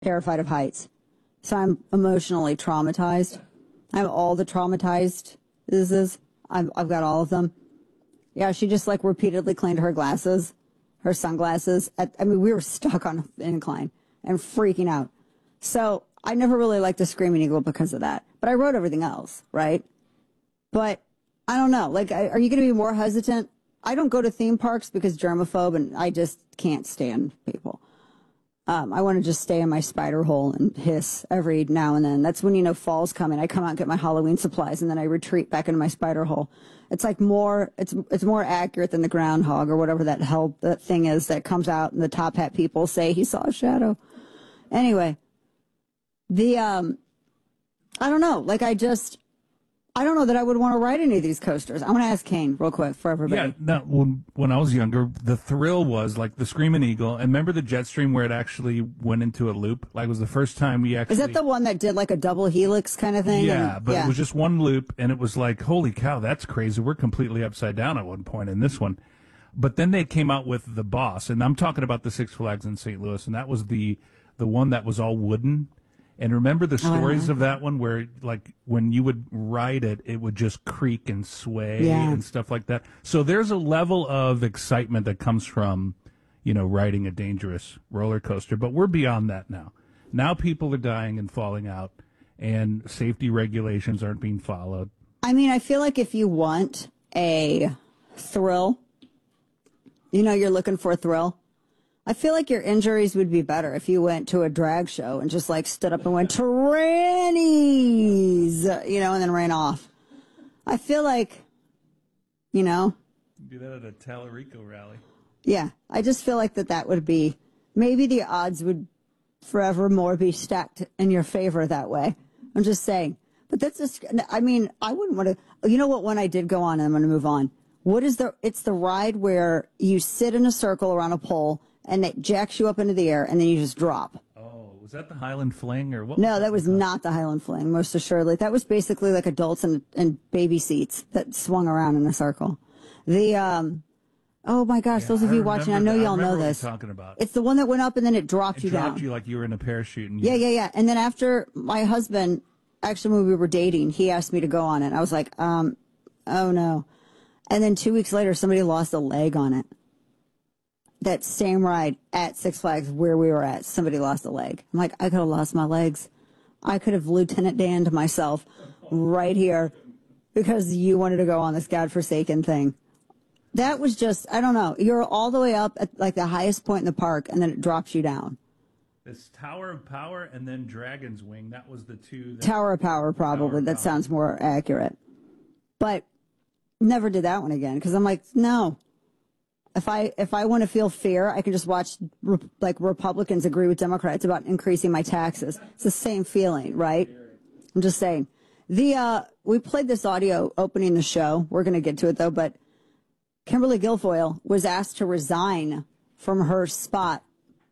terrified of heights. So I'm emotionally traumatized. I have all the traumatized is. I've got all of them. Yeah, she just like repeatedly cleaned her glasses, her sunglasses. We were stuck on an incline and freaking out. So I never really liked the Screaming Eagle because of that. But I wrote everything else, right? But I don't know. Like, are you going to be more hesitant? I don't go to theme parks because germaphobe, and I just can't stand people. I want to just stay in my spider hole and hiss every now and then. That's when, fall's coming. I come out and get my Halloween supplies, and then I retreat back into my spider hole. It's like it's more accurate than the groundhog or whatever that thing is that comes out and the top hat people say he saw a shadow. Anyway, I don't know. Like, I don't know that I would want to ride any of these coasters. I want to ask Kane real quick for everybody. Yeah, no, when I was younger, the thrill was like the Screaming Eagle. And remember the Jetstream where it actually went into a loop? Like, it was the first time we actually... Is that the one that did like a double helix kind of thing? Yeah, it was just one loop, and it was like, holy cow, that's crazy. We're completely upside down at one point in this one. But then they came out with the Boss, and I'm talking about the Six Flags in St. Louis, and that was the one that was all wooden. And remember the stories of that one where, like, when you would ride it, it would just creak and sway and stuff like that. So there's a level of excitement that comes from, riding a dangerous roller coaster. But we're beyond that now. Now people are dying and falling out, and safety regulations aren't being followed. I mean, I feel like if you want a thrill, you're looking for a thrill. I feel like your injuries would be better if you went to a drag show and just like stood up and went trannies, and then ran off. I feel like, Do that at a Tallarico rally. Yeah. I just feel like that would be, maybe the odds would forevermore be stacked in your favor that way. I'm just saying. But that's just, I wouldn't want to, you know what one I did go on, and I'm going to move on. It's the ride where you sit in a circle around a pole and it jacks you up into the air, and then you just drop. Oh, was that the Highland Fling or what? No, that was not the Highland Fling, most assuredly. That was basically like adults and baby seats that swung around in a circle. Oh my gosh, those of you watching, I know y'all know this. What you're talking about. It's the one that went up and then it dropped you down. It dropped you like you were in a parachute. Yeah. And then after my husband, actually when we were dating, he asked me to go on it. I was like, oh no. And then 2 weeks later, somebody lost a leg on it. That same ride at Six Flags where we were at, somebody lost a leg. I'm like, I could have lost my legs. I could have Lieutenant Dan'd myself right here because you wanted to go on this godforsaken thing. That was just, I don't know. You're all the way up at like the highest point in the park, and then it drops you down. This Tower of Power and then Dragon's Wing, that was the two. Tower of Power, probably. That sounds more accurate. But never did that one again because I'm like, no. If I want to feel fear, I can just watch Republicans agree with Democrats about increasing my taxes. It's the same feeling, right? I'm just saying. We played this audio opening the show. We're going to get to it though, but Kimberly Guilfoyle was asked to resign from her spot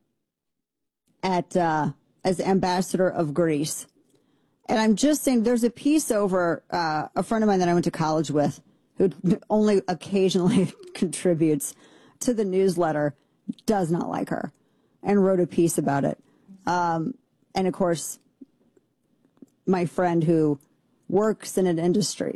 as ambassador of Greece. And I'm just saying there's a piece over a friend of mine that I went to college with who only occasionally contributes to the newsletter, does not like her, and wrote a piece about it. And of course, my friend who works in an industry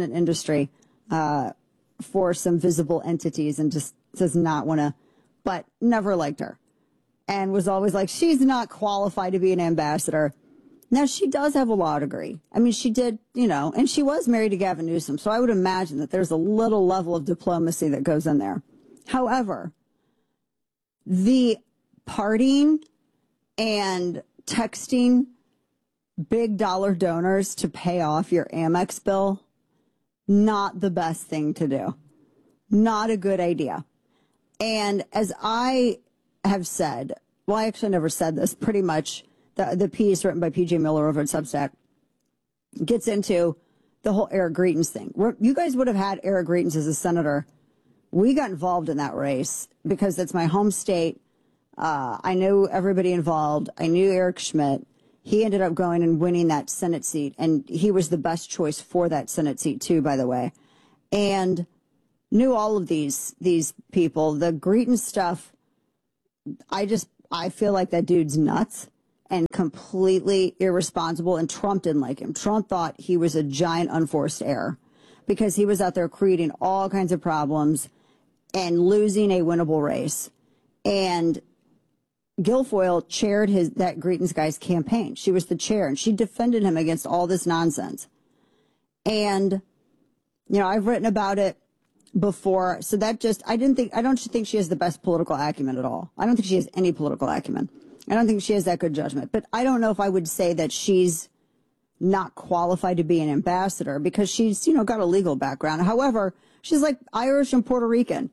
for some visible entities and just does not want to, but never liked her. And was always like, she's not qualified to be an ambassador. Now, she does have a law degree. I mean, she did, and she was married to Gavin Newsom. So I would imagine that there's a little level of diplomacy that goes in there. However, the partying and texting big dollar donors to pay off your Amex bill, not the best thing to do. Not a good idea. And as I have said, well, I actually never said this, pretty much the piece written by PJ Miller over at Substack gets into the whole Eric Greitens thing. You guys would have had Eric Greitens as a senator. We got involved in that race because it's my home state. I knew everybody involved. I knew Eric Schmidt. He ended up going and winning that Senate seat, and he was the best choice for that Senate seat too, by the way. And knew all of these people. The Greitens stuff, I feel like that dude's nuts. and completely irresponsible, and Trump didn't like him. Trump thought he was a giant unforced error because he was out there creating all kinds of problems and losing a winnable race. And Guilfoyle chaired that Greetings Guy's campaign. She was the chair, and she defended him against all this nonsense. And, you know, I've written about it before. So that I don't think she has the best political acumen at all. I don't think she has any political acumen. I don't think she has that good judgment. But I don't know if I would say that she's not qualified to be an ambassador because she's, you know, got a legal background. However, she's like Irish and Puerto Rican.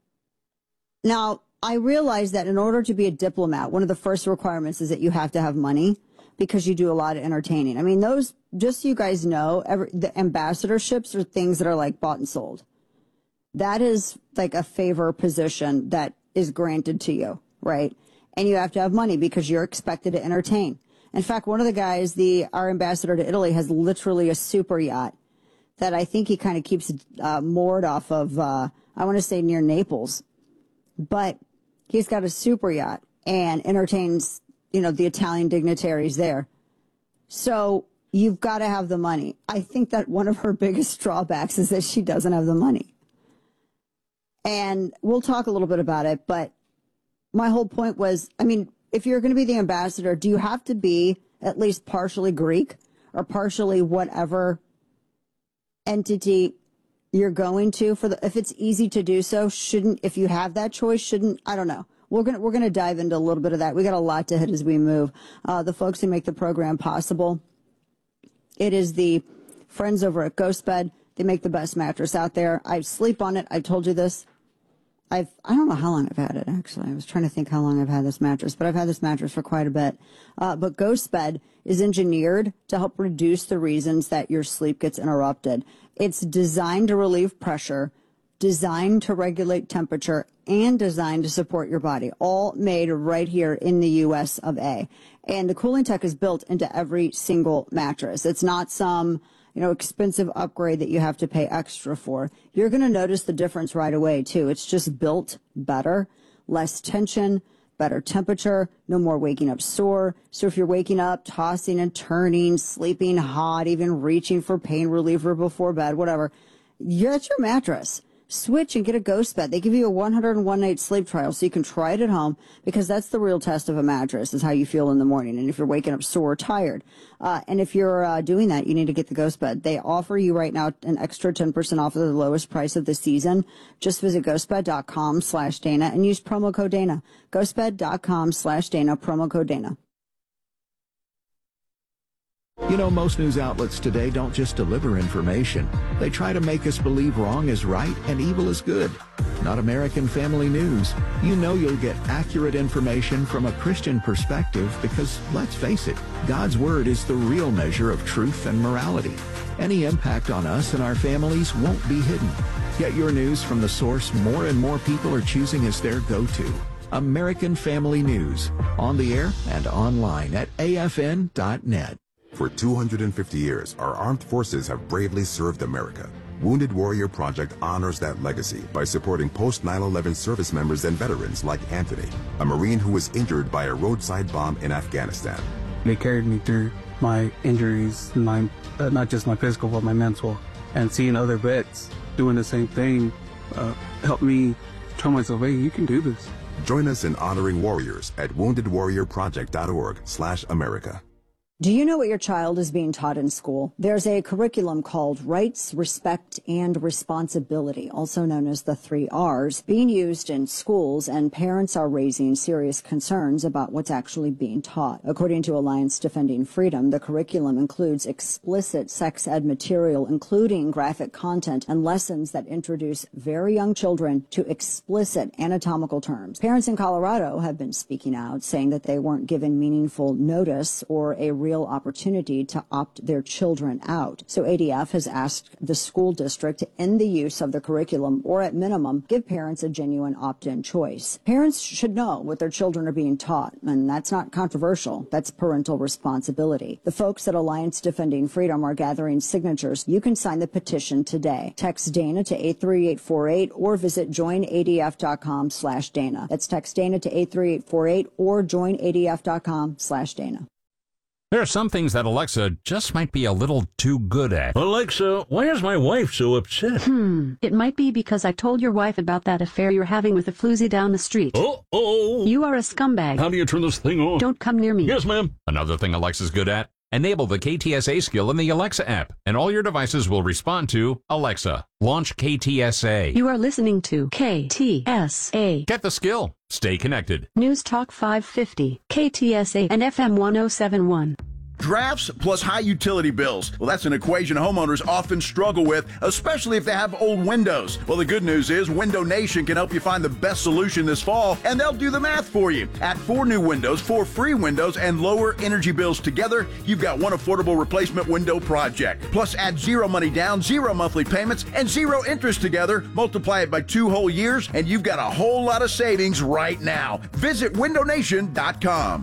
Now, I realize that in order to be a diplomat, one of the first requirements is that you have to have money because you do a lot of entertaining. I mean, those, just so you guys know, the ambassadorships are things that are like bought and sold. That is like a favor position that is granted to you, right? And you have to have money because you're expected to entertain. In fact, one of the guys, our ambassador to Italy, has literally a super yacht that I think he kind of keeps moored off of, I want to say near Naples. But he's got a super yacht and entertains, you know, the Italian dignitaries there. So you've got to have the money. I think that one of her biggest drawbacks is that she doesn't have the money. And we'll talk a little bit about it, but my whole point was, I mean, if you're going to be the ambassador, do you have to be at least partially Greek or partially whatever entity you're going to? If it's easy to do so, if you have that choice, I don't know. We're gonna dive into a little bit of that. We got a lot to hit as we move. The folks who make the program possible, it is the friends over at GhostBed. They make the best mattress out there. I sleep on it. I've told you this. I don't know how long I've had it, actually. I was trying to think how long I've had this mattress, but I've had this mattress for quite a bit. But GhostBed is engineered to help reduce the reasons that your sleep gets interrupted. It's designed to relieve pressure, designed to regulate temperature, and designed to support your body, all made right here in the U.S. of A. And the cooling tech is built into every single mattress. It's not some expensive upgrade that you have to pay extra for. You're going to notice the difference right away, too. It's just built better, less tension, better temperature, no more waking up sore. So if you're waking up, tossing and turning, sleeping hot, even reaching for pain reliever before bed, whatever, that's your mattress. Switch and get a GhostBed. They give you a 101 night sleep trial so you can try it at home, because that's the real test of a mattress, is how you feel in the morning and if you're waking up sore or tired. And if you're doing that, you need to get the GhostBed. They offer you right now an extra 10% off of the lowest price of the season. Just visit ghostbed.com/Dana and use promo code Dana. Ghostbed.com/Dana, promo code Dana. You know, most news outlets today don't just deliver information. They try to make us believe wrong is right and evil is good. Not American Family News. You know you'll get accurate information from a Christian perspective because, let's face it, God's Word is the real measure of truth and morality. Any impact on us and our families won't be hidden. Get your news from the source more and more people are choosing as their go-to. American Family News. On the air and online at afn.net. For 250 years, our armed forces have bravely served America. Wounded Warrior Project honors that legacy by supporting post-9/11 service members and veterans like Anthony, a Marine who was injured by a roadside bomb in Afghanistan. They carried me through my injuries, not just my physical, but my mental. And seeing other vets doing the same thing helped me tell myself, hey, you can do this. Join us in honoring warriors at woundedwarriorproject.org/America. Do you know what your child is being taught in school? There's a curriculum called Rights, Respect, and Responsibility, also known as the 3 Rs, being used in schools, and parents are raising serious concerns about what's actually being taught. According to Alliance Defending Freedom, the curriculum includes explicit sex ed material, including graphic content and lessons that introduce very young children to explicit anatomical terms. Parents in Colorado have been speaking out, saying that they weren't given meaningful notice or a real opportunity to opt their children out. So ADF has asked the school district to end the use of the curriculum, or at minimum, give parents a genuine opt-in choice. Parents should know what their children are being taught, and that's not controversial. That's parental responsibility. The folks at Alliance Defending Freedom are gathering signatures. You can sign the petition today. Text Dana to 83848 or visit joinadf.com/Dana. That's text Dana to 83848 or joinadf.com/Dana. There are some things that Alexa just might be a little too good at. Alexa, why is my wife so upset? It might be because I told your wife about that affair you're having with a floozy down the street. Uh-oh. You are a scumbag. How do you turn this thing on? Don't come near me. Yes, ma'am. Another thing Alexa's good at? Enable the KTSA skill in the Alexa app, and all your devices will respond to Alexa. Launch KTSA. You are listening to KTSA. Get the skill. Stay connected. News Talk 550, KTSA, and FM 1071. Drafts plus high utility bills. Well, that's an equation homeowners often struggle with, especially if they have old windows. Well, the good news is Window Nation can help you find the best solution this fall, and they'll do the math for you. Add 4 new windows, 4 free windows, and lower energy bills together, you've got one affordable replacement window project. Plus, add 0 money down, 0 monthly payments, and 0 interest together. Multiply it by 2 whole years, and you've got a whole lot of savings right now. Visit windownation.com.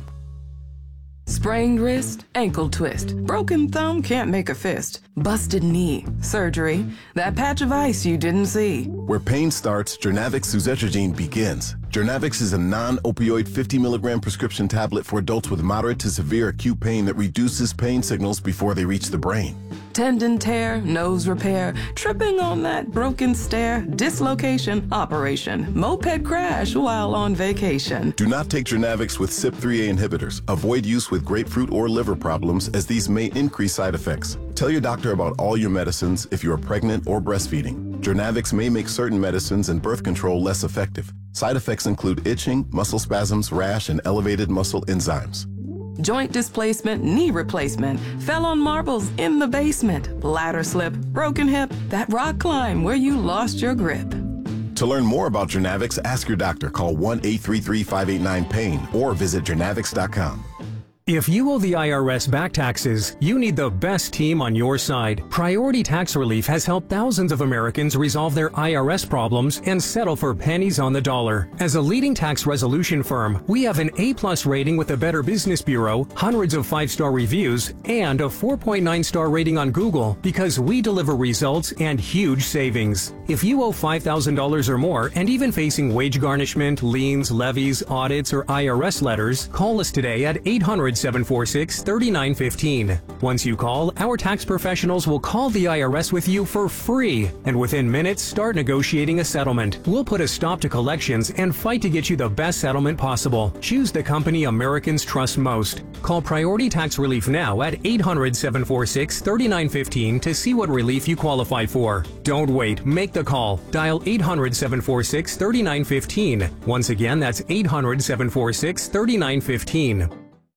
Sprained wrist, ankle twist, broken thumb, can't make a fist, busted knee, surgery, that patch of ice you didn't see. Where pain starts, Jernavix suzetrigine begins. Jernavix is a non-opioid 50 milligram prescription tablet for adults with moderate to severe acute pain that reduces pain signals before they reach the brain. Tendon tear, nose repair, tripping on that broken stair, dislocation, operation, moped crash while on vacation. Do not take Jernavix with CYP3A inhibitors. Avoid use with grapefruit or liver problems, as these may increase side effects. Tell your doctor about all your medicines if you are pregnant or breastfeeding. Jernavix may make certain medicines and birth control less effective. Side effects include itching, muscle spasms, rash, and elevated muscle enzymes. Joint displacement, knee replacement, fell on marbles in the basement, ladder slip, broken hip, that rock climb where you lost your grip. To learn more about Jernavix, ask your doctor. Call 1-833-589-PAIN or visit jernavix.com. If you owe the IRS back taxes, you need the best team on your side. Priority Tax Relief has helped thousands of Americans resolve their IRS problems and settle for pennies on the dollar. As a leading tax resolution firm, we have an A+ rating with the Better Business Bureau, hundreds of 5-star reviews, and a 4.9-star rating on Google because we deliver results and huge savings. If you owe $5,000 or more and even facing wage garnishment, liens, levies, audits, or IRS letters, call us today at 800-746-3915. Once you call, our tax professionals will call the IRS with you for free, and within minutes start negotiating a settlement. We'll put a stop to collections and fight to get you the best settlement possible. Choose the company Americans trust most. Call Priority Tax Relief now at 800-746-3915 to see what relief you qualify for. Don't wait. Make the call. Dial 800-746-3915. Once again, that's 800-746-3915.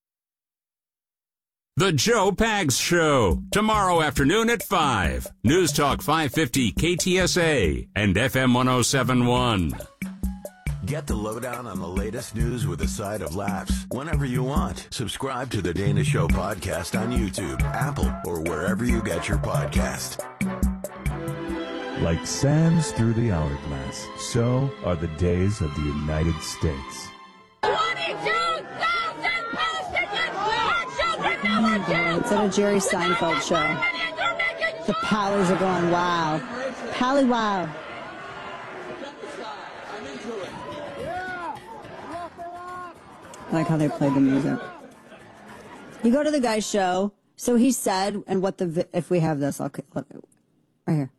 The Joe Pags Show, tomorrow afternoon at 5. News Talk 550 KTSA and FM 1071. Get the lowdown on the latest news with a side of laughs whenever you want. Subscribe to the Dana Show podcast on YouTube, Apple, or wherever you get your podcast. Like sands through the hourglass, so are the days of the United States. 22,000 posted our children never killed. It's at a Jerry Seinfeld show. The Pallies are going, wow. Pally, wow. I like how they play the music. You go to the guy's show. So he said, and what the, if we have this, I'll look right here.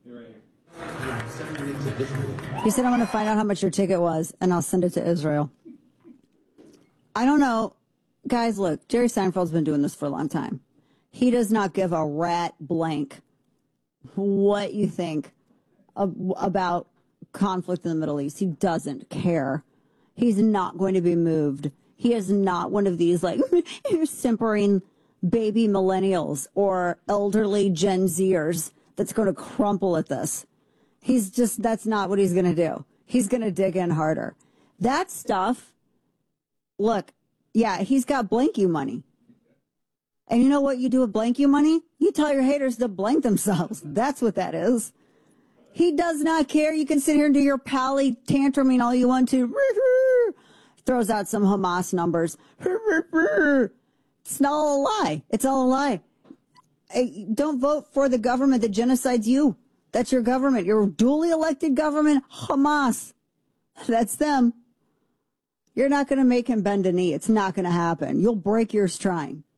He said, I'm going to find out how much your ticket was, and I'll send it to Israel. I don't know. Guys, look, Jerry Seinfeld's been doing this for a long time. He does not give a rat blank what you think about conflict in the Middle East. He doesn't care. He's not going to be moved. He is not one of these, like, simpering baby millennials or elderly Gen Zers that's going to crumple at this. He's just, that's not what he's going to do. He's going to dig in harder. That stuff, look, yeah, he's got blank you money. And you know what you do with blank you money? You tell your haters to blank themselves. That's what that is. He does not care. You can sit here and do your pally tantruming all you want to. Throws out some Hamas numbers. It's all a lie. It's all a lie. Hey, don't vote for the government that genocides you. That's your government. Your duly elected government, Hamas. That's them. You're not going to make him bend a knee. It's not going to happen. You'll break yours trying.